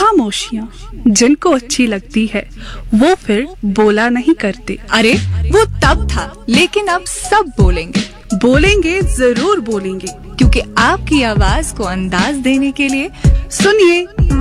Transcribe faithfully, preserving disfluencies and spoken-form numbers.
खामोशियाँ जिनको अच्छी लगती है वो फिर बोला नहीं करते। अरे वो तब था, लेकिन अब सब बोलेंगे। बोलेंगे, जरूर बोलेंगे, क्योंकि आपकी आवाज को अंदाज देने के लिए सुनिए